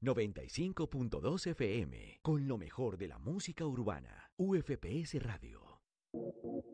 95.2 FM, con lo mejor de la música urbana. UFPS Radio.